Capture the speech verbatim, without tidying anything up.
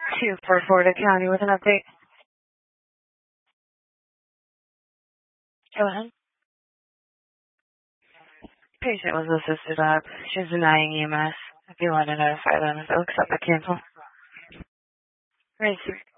two for Florida County with an update. Go ahead. Patient was assisted up. She's denying E M S. If you want to notify them, if it looks up a cancel. Raise